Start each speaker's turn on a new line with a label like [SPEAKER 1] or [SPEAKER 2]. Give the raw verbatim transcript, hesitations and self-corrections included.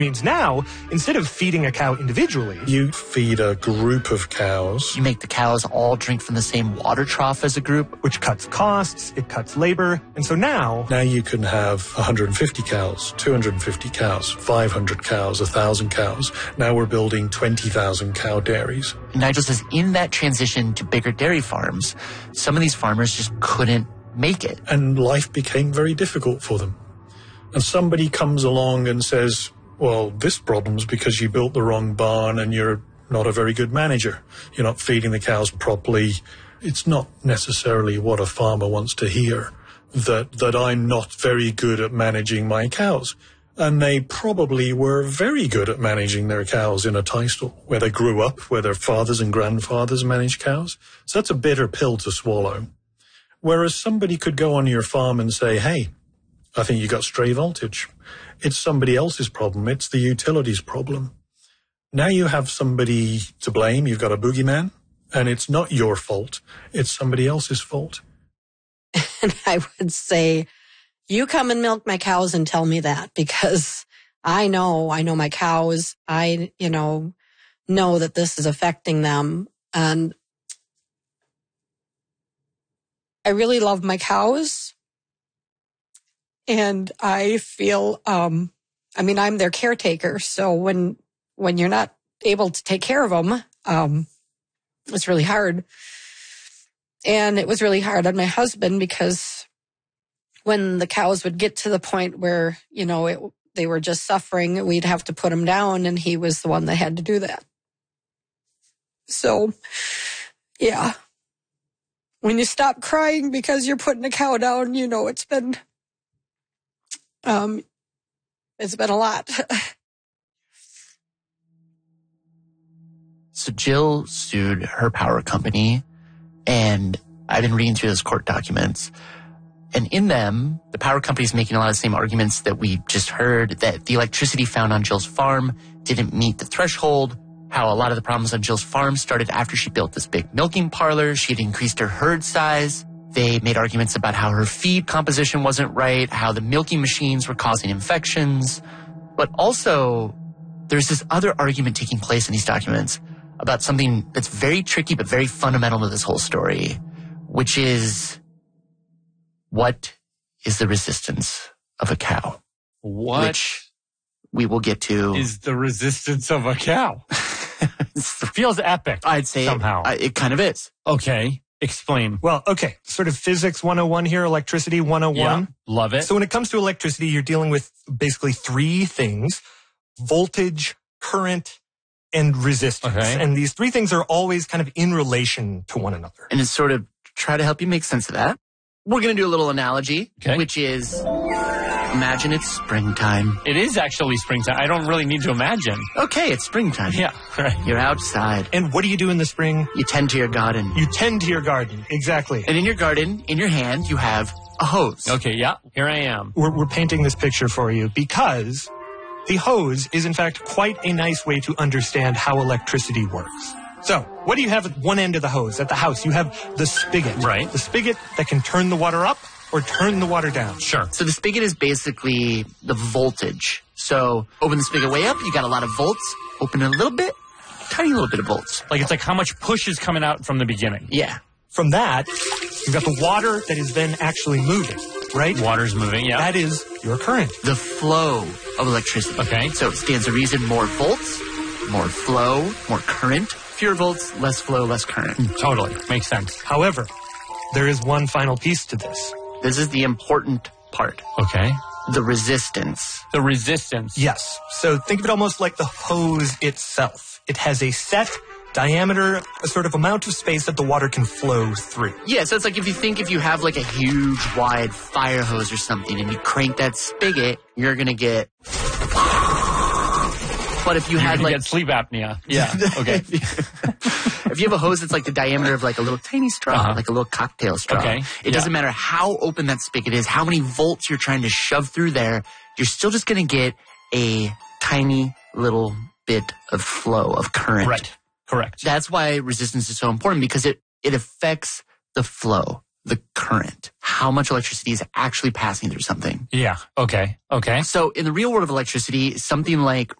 [SPEAKER 1] Means now, instead of feeding a cow individually,
[SPEAKER 2] you feed a group of cows.
[SPEAKER 3] You make the cows all drink from the same water trough as a group.
[SPEAKER 1] Which cuts costs, it cuts labor, and so now...
[SPEAKER 2] Now you can have one hundred fifty cows, two hundred fifty cows, five hundred cows, one thousand cows. Now we're building twenty thousand cow dairies.
[SPEAKER 3] Nigel says in that transition to bigger dairy farms, some of these farmers just couldn't make it.
[SPEAKER 2] And life became very difficult for them. And somebody comes along and says... Well, this problem's because you built the wrong barn and you're not a very good manager. You're not feeding the cows properly. It's not necessarily what a farmer wants to hear, that, that I'm not very good at managing my cows. And they probably were very good at managing their cows in a Tystel, where they grew up, where their fathers and grandfathers managed cows. So that's a bitter pill to swallow. Whereas somebody could go on your farm and say, hey, I think you got stray voltage. It's somebody else's problem. It's the utilities problem. Now you have somebody to blame. You've got a boogeyman, and it's not your fault. It's somebody else's fault.
[SPEAKER 4] And I would say, you come and milk my cows and tell me that, because I know, I know my cows. I, you know, know that this is affecting them. And I really love my cows. And I feel, um, I mean, I'm their caretaker. So when, when you're not able to take care of them, um, it's really hard. And it was really hard on my husband, because when the cows would get to the point where, you know, it, they were just suffering, we'd have to put them down, and he was the one that had to do that. So, yeah. When you stop crying because you're putting a cow down, you know, it's been... Um, it's been a lot.
[SPEAKER 3] So Jill sued her power company, and I've been reading through those court documents. And in them, the power company is making a lot of the same arguments that we just heard, that the electricity found on Jill's farm didn't meet the threshold, how a lot of the problems on Jill's farm started after she built this big milking parlor. She had increased her herd size. They made arguments about how her feed composition wasn't right, how the milking machines were causing infections. But also, there's this other argument taking place in these documents about something that's very tricky but very fundamental to this whole story, which is, what is the resistance of a cow?
[SPEAKER 5] What
[SPEAKER 3] Which we will get to.
[SPEAKER 5] Is the resistance of a cow? It feels epic.
[SPEAKER 3] I'd say
[SPEAKER 5] somehow.
[SPEAKER 3] It, it kind of is.
[SPEAKER 5] Okay. Explain.
[SPEAKER 1] Well, okay, sort of physics one oh one here, electricity one oh one.
[SPEAKER 5] Yeah, love it.
[SPEAKER 1] So when it comes to electricity, you're dealing with basically three things: voltage, current, and resistance.
[SPEAKER 5] Okay.
[SPEAKER 1] And these three things are always kind of in relation to one another.
[SPEAKER 3] And to sort of try to help you make sense of that, we're going to do a little analogy,
[SPEAKER 5] okay.
[SPEAKER 3] which is, imagine it's springtime.
[SPEAKER 5] It is actually springtime. I don't really need to imagine.
[SPEAKER 3] Okay, it's springtime.
[SPEAKER 5] Yeah, right.
[SPEAKER 3] You're outside.
[SPEAKER 1] And what do you do in the spring?
[SPEAKER 3] You tend to your garden.
[SPEAKER 1] You tend to your garden, exactly.
[SPEAKER 3] And in your garden, in your hand, you have a hose.
[SPEAKER 5] Okay, yeah, here I am.
[SPEAKER 1] We're, we're painting this picture for you because the hose is, in fact, quite a nice way to understand how electricity works. So, what do you have at one end of the hose? At the house, you have the spigot.
[SPEAKER 5] Right.
[SPEAKER 1] The spigot that can turn the water up or turn the water down.
[SPEAKER 5] Sure.
[SPEAKER 3] So the spigot is basically the voltage. So open the spigot way up, you got a lot of volts. Open it a little bit, tiny little bit of volts.
[SPEAKER 5] Like it's like how much push is coming out from the beginning.
[SPEAKER 3] Yeah.
[SPEAKER 1] From that, you've got the water that is then actually moving, right?
[SPEAKER 5] Water's moving, yeah.
[SPEAKER 1] That is your current.
[SPEAKER 3] The flow of electricity.
[SPEAKER 5] Okay.
[SPEAKER 3] So it stands to reason more volts, more flow, more current. Fewer volts, less flow, less current.
[SPEAKER 5] Totally. Makes sense.
[SPEAKER 1] However, there is one final piece to this.
[SPEAKER 3] This is the important part.
[SPEAKER 5] Okay.
[SPEAKER 3] The resistance.
[SPEAKER 5] The resistance.
[SPEAKER 1] Yes. So think of it almost like the hose itself. It has a set diameter, a sort of amount of space that the water can flow through.
[SPEAKER 3] Yeah, so it's like if you think if you have like a huge, wide fire hose or something and you crank that spigot, you're going to get... But if you
[SPEAKER 5] You're
[SPEAKER 3] had
[SPEAKER 5] gonna
[SPEAKER 3] like...
[SPEAKER 5] get sleep apnea. Yeah, okay.
[SPEAKER 3] If you have a hose that's like the diameter of like a little tiny straw,
[SPEAKER 5] Uh-huh.
[SPEAKER 3] like a little cocktail straw,
[SPEAKER 5] Okay.
[SPEAKER 3] it
[SPEAKER 5] Yeah.
[SPEAKER 3] doesn't matter how open that spigot is, how many volts you're trying to shove through there, you're still just going to get a tiny little bit of flow, of current.
[SPEAKER 5] Right. Correct.
[SPEAKER 3] That's why resistance is so important, because it, it affects the flow. the current, how much electricity is actually passing through something.
[SPEAKER 5] Yeah. Okay. Okay.
[SPEAKER 3] So in the real world of electricity, something like